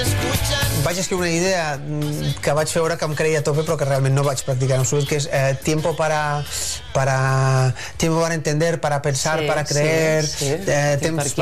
Vaig escriure una idea que vaig veure que em creia a tope però que realment no vaig practicar en absolut, que és tiempo para entender, para pensar, para creer, temps